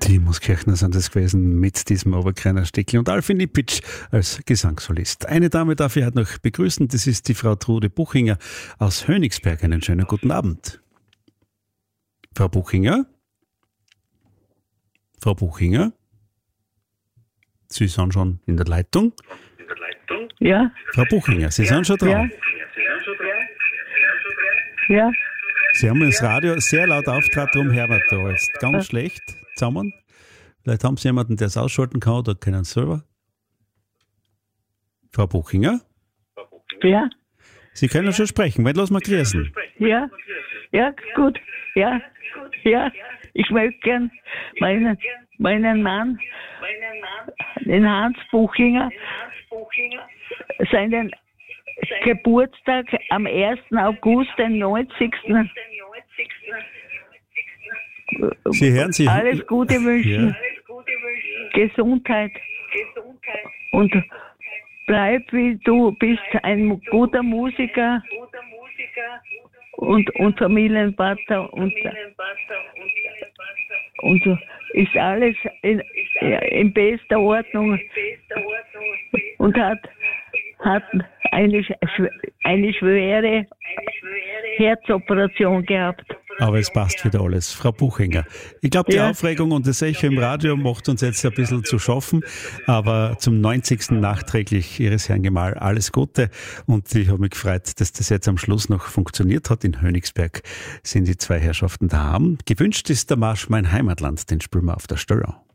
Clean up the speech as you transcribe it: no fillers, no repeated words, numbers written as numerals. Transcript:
Die Muskirchner sind es gewesen mit diesem Oberkreiner Stickel und Alfie Nippitsch als Gesangssolist. Eine Dame darf ich heute noch begrüßen, das ist die Frau Trude Buchinger aus Hönigsberg. Einen schönen guten Abend. Frau Buchinger? Frau Buchinger? Sie sind schon in der Leitung? Ja. Frau Buchinger, Sie sind schon dran. Ja. Sie haben das Radio sehr laut aufgetragen, darum hören wir da jetzt ganz schlecht zusammen. Vielleicht haben Sie jemanden, der es ausschalten kann, oder können Sie selber. Frau Buchinger? Ja. Sie können schon sprechen, wenn lassen wir grüßen. Ja. Ja, gut. Ja. Ja. Ich möchte gern meinen Mann, den Hans Buchinger, seinen Geburtstag am 1. August, den 90. Sie hören sich. Alles Gute wünschen. Ja. Gesundheit. Und bleib wie du bist, ein guter Musiker und Familienvater und so ist alles in bester Ordnung und hat eine schwere Herzoperation gehabt. Aber es passt wieder alles. Frau Buchinger, ich glaube, die Aufregung und das Echo im Radio macht uns jetzt ein bisschen zu schaffen, aber zum 90. nachträglich Ihres Herrn Gemahl alles Gute und ich habe mich gefreut, dass das jetzt am Schluss noch funktioniert hat. In Hönigsberg sind die zwei Herrschaften daheim. Gewünscht ist der Marsch Mein Heimatland, den spielen wir auf der Stelle.